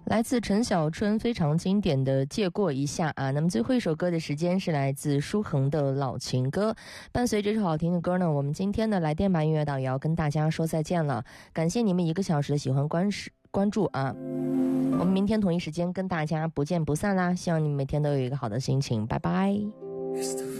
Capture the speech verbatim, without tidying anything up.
来自陈小春非常经典的借过一下啊。那么最后一首歌的时间是来自舒恒的老情歌。伴随这首好听的歌呢，我们今天的来电吧音乐岛也要跟大家说再见了。感谢你们一个小时的喜欢关关注啊，我们明天同一时间跟大家不见不散啦。希望你们每天都有一个好的心情，拜拜。